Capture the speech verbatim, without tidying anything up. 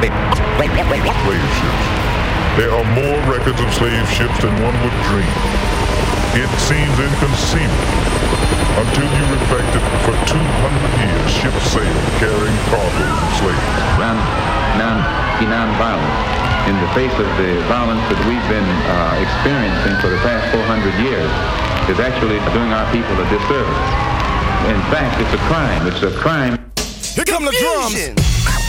slave ships. There are more records of slave ships than one would dream. It seems inconceivable until you reflect that for two hundred years ships sailed carrying cargo of slaves. Non, non, non-violence. In the face of the violence that we've been uh, experiencing for the past four hundred years is actually doing our people a disservice. In fact, it's a crime. It's a crime. Here come the drums.